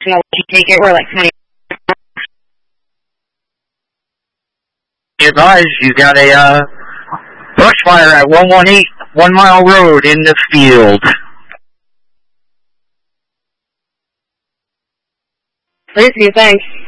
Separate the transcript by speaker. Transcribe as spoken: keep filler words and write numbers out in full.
Speaker 1: You know, you take it, we're like twenty.
Speaker 2: Advise, you got a uh, brush fire at one one eight One Mile Road in the field.
Speaker 1: Please do, thanks.